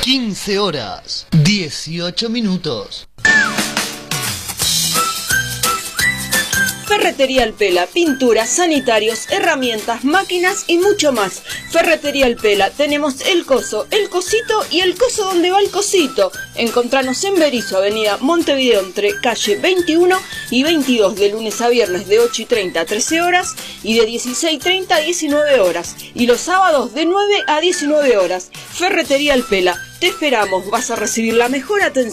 15 horas, 18 minutos. Ferretería Alpela, pinturas, sanitarios, herramientas, máquinas y mucho más. Ferretería Alpela, tenemos el coso, el cosito y el coso donde va el cosito. Encontranos en Berisso, avenida Montevideo, entre calle 21 y 22, de lunes a viernes de 8:30 a 13 horas y de 16:30 a 19 horas. Y los sábados de 9 a 19 horas. Ferretería Alpela, te esperamos, vas a recibir la mejor atención.